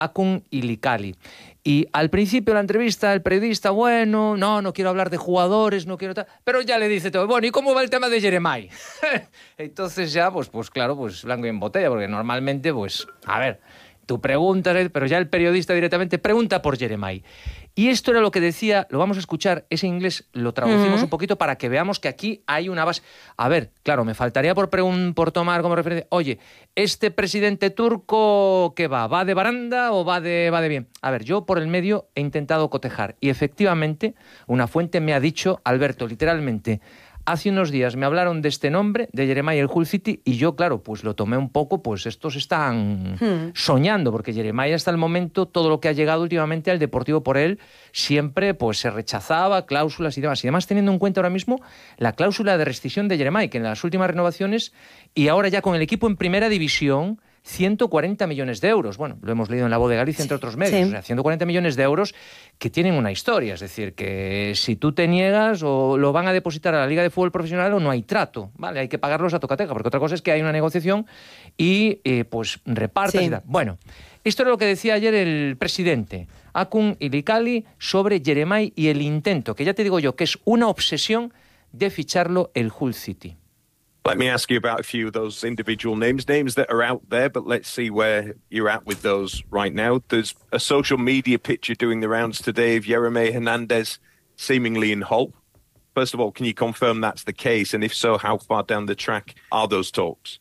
Akun Ilikali. Y al principio de la entrevista, el periodista, bueno, no quiero hablar de jugadores, no quiero tal, pero ya le dice todo, bueno, ¿y cómo va el tema de Jeremai? Entonces ya, pues claro, pues blanco y en botella, porque normalmente, pues, a ver, tú preguntas, pero ya el periodista directamente pregunta por Jeremai. Y esto era lo que decía, lo vamos a escuchar, ese inglés lo traducimos un poquito para que veamos que aquí hay una base. A ver, claro, me faltaría por tomar como referencia, oye, ¿este presidente turco qué va? ¿Va de baranda o va de bien? A ver, yo por el medio he intentado cotejar y efectivamente una fuente me ha dicho, Alberto, literalmente, hace unos días me hablaron de este nombre, de Jeremai el Hull City, y yo, claro, pues lo tomé un poco, pues estos están soñando, porque Jeremai hasta el momento, todo lo que ha llegado últimamente al Deportivo por él, siempre pues se rechazaba, cláusulas y demás. Y además teniendo en cuenta ahora mismo la cláusula de rescisión de Jeremai, que en las últimas renovaciones, y ahora ya con el equipo en primera división, 140 millones de euros. Bueno, lo hemos leído en La Voz de Galicia, entre otros medios. Sí. O sea, 140 millones de euros que tienen una historia. Es decir, que si tú te niegas o lo van a depositar a la Liga de Fútbol Profesional o no hay trato, ¿vale? Hay que pagarlos a tocateca, porque otra cosa es que hay una negociación y pues repartas y tal. Bueno, esto era lo que decía ayer el presidente Akun Ilikali sobre Jeremai y el intento, que ya te digo yo, que es una obsesión de ficharlo el Hull City. Let me ask you about a few of those individual names that are out there, but let's see where you're at with those right now. There's a social media picture doing the rounds today of Jeremy Hernandez seemingly in Hull. First of all, can you confirm that's the case? And if so, how far down the track are those talks?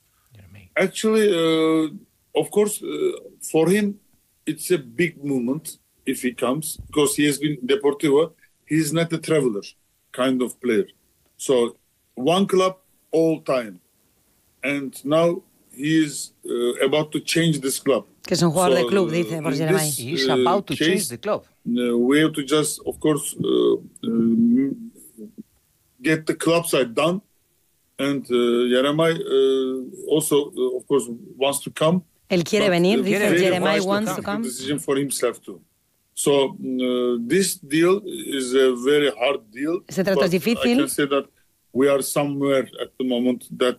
Actually, of course, for him, it's a big moment if he comes, because he has been Deportivo. He's not a traveler kind of player. So one club all time, and now he is about to change this club. Que es un jugador de club, dice por Jeremai. He's about to change the club. We have to just, of course, get the club side done, and Jeremai also, of course, wants to come. Él quiere venir, dice Jeremai wants to come. Decision for himself too. So this deal is a very hard deal. Ese trato es difícil. I can say that we are somewhere at the moment that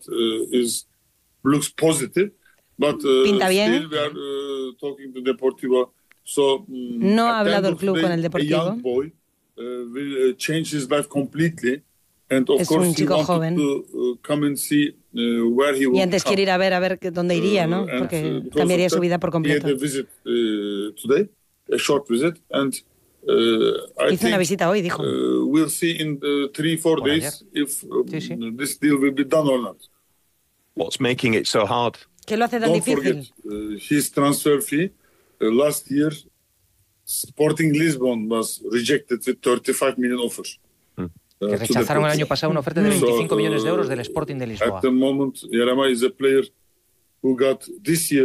looks positive, but Pinta bien. Still we are talking to Deportivo. So no ha hablado el club con el Deportivo. A young boy will change his life completely, and of course he wanted to come and see where he will. Y antes quiere ir a ver dónde iría, ¿no? Porque cambiaría su vida por completo. He had a visit today, a short visit, and hizo una visita hoy, dijo. We'll see in 3-4 days if this deal will be done or not. What's making it so hard? ¿Qué lo hace tan difícil? Forget, his transfer fee last year, Sporting Lisbon was rejected with 35 million offers. Que rechazaron el año pasado una oferta de 25 millones de euros del Sporting de Lisboa. At the moment, Jeremai is a player who got this year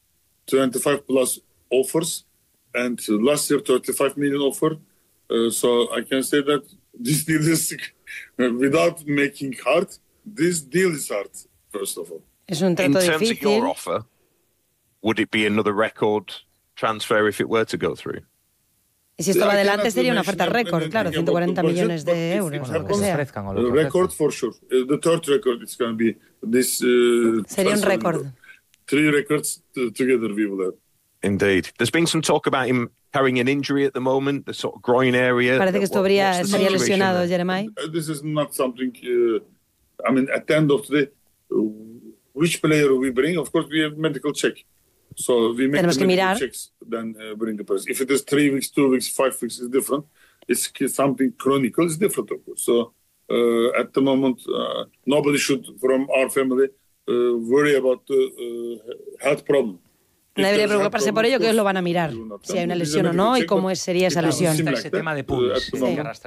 25 plus offers. And last year, 35 million offer. So I can say that this deal is, without making hard, this deal is hard, first of all. Es un trato difícil. In terms of your offer, would it be another record transfer if it were to go through? Y si esto va adelante sería una oferta récord, claro, 140 millones de euros. Record for sure. The third record is going to be this. Sería un récord. 3 records together we will have. Indeed. There's been some talk about him carrying an injury at the moment, the sort of groin area. Parece que estaría lesionado, Jeremai. This is not something, I mean, at the end of the day, which player we bring, of course, we have medical check. So we make the medical checks, then bring the person. If it is 3 weeks, 2 weeks, 5 weeks, it's different. It's something chronic, it's different, of course. So at the moment, nobody should, from our family, worry about the health problem. No debería preocuparse por ello, que ellos lo van a mirar, si hay una lesión o no y cómo sería esa lesión. Ese tema de pubis que arrastra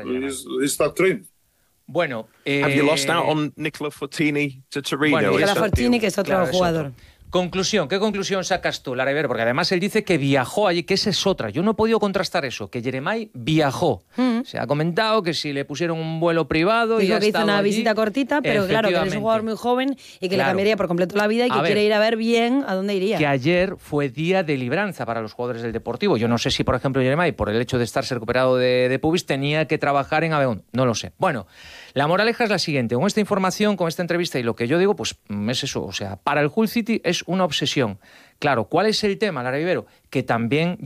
Bueno, have you lost out on Nicola Fortini to Torino? Bueno, Nicola Fortini, que es otro jugador. Conclusión, ¿qué conclusión sacas tú, Lara? Porque además él dice que viajó allí, que esa es otra. Yo no he podido contrastar eso, que Jeremai viajó Se ha comentado que si le pusieron un vuelo privado... Dijo y ha que hizo una allí, visita cortita, pero claro, que es un jugador muy joven y que le cambiaría por completo la vida y que quiere ir a ver bien a dónde iría. Que ayer fue día de libranza para los jugadores del Deportivo. Yo no sé si, por ejemplo, Jeremai, por el hecho de estarse recuperado de pubis, tenía que trabajar en Abegondo. No lo sé. Bueno, la moraleja es la siguiente. Con esta información, con esta entrevista y lo que yo digo, pues es eso. O sea, para el Hull City es una obsesión. Claro, ¿cuál es el tema, Lara Vivero? Que también